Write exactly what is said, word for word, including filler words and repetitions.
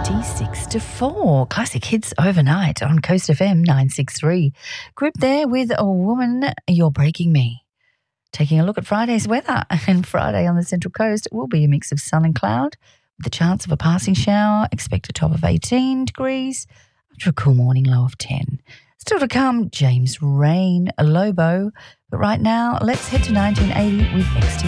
twenty-six to four. Classic hits overnight on Coast F M nine sixty-three. Grip there with A Woman, You're Breaking Me. Taking a look at Friday's weather. And Friday on the Central Coast will be a mix of sun and cloud with the chance of a passing shower. Expect a top of eighteen degrees after a cool morning low of ten. Still to come, James Rain, Lobo. But right now, let's head to nineteen eighty with X T.